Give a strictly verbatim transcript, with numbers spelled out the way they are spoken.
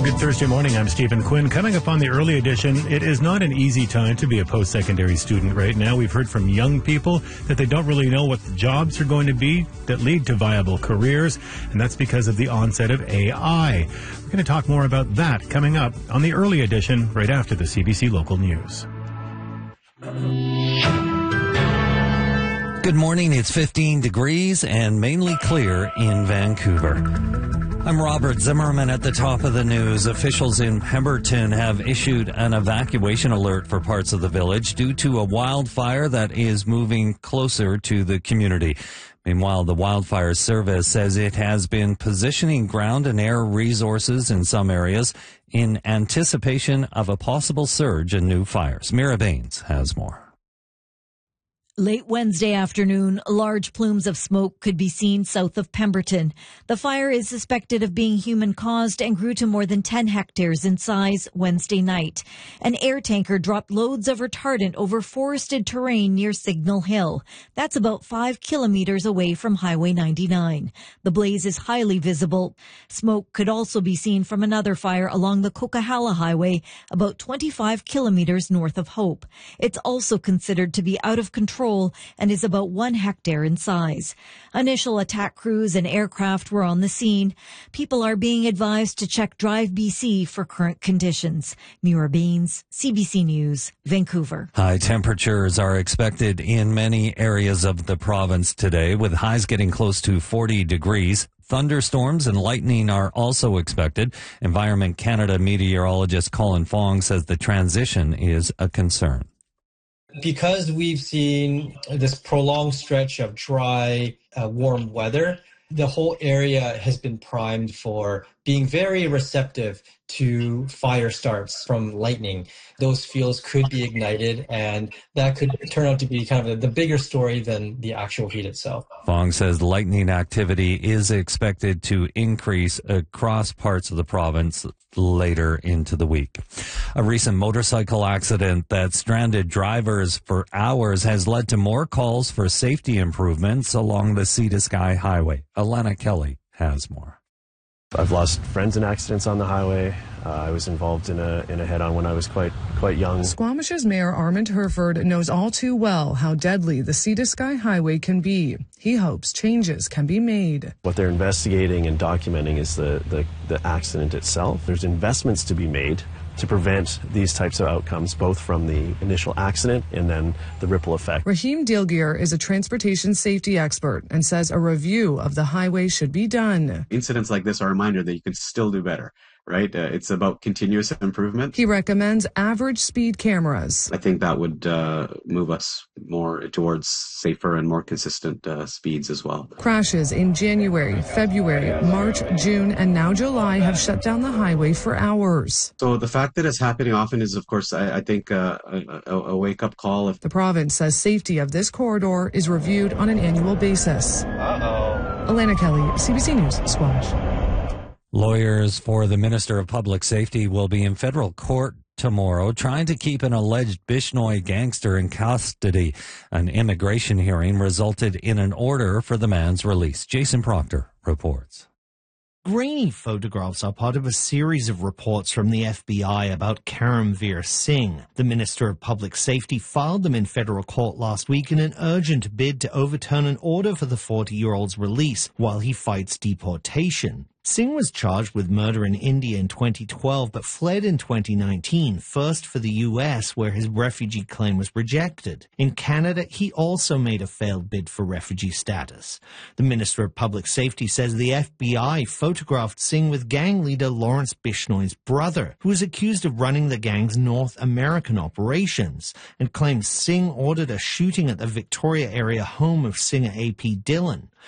Good Thursday morning. I'm Stephen Quinn. Coming up on the early edition, it is not an easy time to be a post-secondary student right now. We've heard from young people that they don't really know what the jobs are going to be that lead to viable careers, and that's because of the onset of A I. We're going to talk more about that coming up on the early edition right after the C B C Local News. Good morning. It's fifteen degrees and mainly clear in Vancouver. I'm Robert Zimmerman at the top of the news. Officials in Pemberton have issued an evacuation alert for parts of the village due to a wildfire that is moving closer to the community. Meanwhile, the Wildfire Service says it has been positioning ground and air resources in some areas in anticipation of a possible surge in new fires. Mira Baines has more. Late Wednesday afternoon, large plumes of smoke could be seen south of Pemberton. The fire is suspected of being human-caused and grew to more than ten hectares in size Wednesday night. An air tanker dropped loads of retardant over forested terrain near Signal Hill. That's about five kilometers away from Highway ninety-nine. The blaze is highly visible. Smoke could also be seen from another fire along the Coquihalla Highway, about twenty-five kilometers north of Hope. It's also considered to be out of control and is about one hectare in size. Initial attack crews and aircraft were on the scene. People are being advised to check Drive B C for current conditions. Mira Baines, C B C News, Vancouver. High temperatures are expected in many areas of the province today, with highs getting close to forty degrees. Thunderstorms and lightning are also expected. Environment Canada meteorologist Colin Fong says the transition is a concern. Because we've seen this prolonged stretch of dry, uh, warm weather, the whole area has been primed for being very receptive to fire starts from lightning. Those fields could be ignited, and that could turn out to be kind of the bigger story than the actual heat itself. Fong says lightning activity is expected to increase across parts of the province later into the week. A recent motorcycle accident that stranded drivers for hours has led to more calls for safety improvements along the Sea to Sky Highway. Alana Kelly has more. I've lost friends in accidents on the highway. Uh, I was involved in a in a head-on when I was quite quite young. Squamish's Mayor Armand Herford knows all too well how deadly the Sea to Sky Highway can be. He hopes changes can be made. What they're investigating and documenting is the, the, the accident itself. There's investments to be made to prevent these types of outcomes, both from the initial accident and then the ripple effect. Raheem Dilgir is a transportation safety expert and says a review of the highway should be done. Incidents like this are a reminder that you can still do better, right? Uh, it's about continuous improvement. He recommends average speed cameras. I think that would uh, move us more towards safer and more consistent uh, speeds as well. Crashes in January, February, March, June, and now July have shut down the highway for hours. So the fact that it's happening often is, of course, I, I think uh, a, a wake-up call. If the province says safety of this corridor is reviewed on an annual basis. Uh-oh. Alana Kelly, C B C News, Squamish. Lawyers for the Minister of Public Safety will be in federal court tomorrow trying to keep an alleged Bishnoi gangster in custody. An immigration hearing resulted in an order for the man's release. Jason Proctor reports. Grainy photographs are part of a series of reports from the F B I about Karamveer Singh. The Minister of Public Safety filed them in federal court last week in an urgent bid to overturn an order for the forty-year-old's release while he fights deportation. Singh was charged with murder in India in twenty twelve, but fled in twenty nineteen, first for the U S, where his refugee claim was rejected. In Canada, he also made a failed bid for refugee status. The Minister of Public Safety says the F B I photographed Singh with gang leader Lawrence Bishnoi's brother, who is accused of running the gang's North American operations, and claims Singh ordered a shooting at the Victoria area home of singer A P Dillon.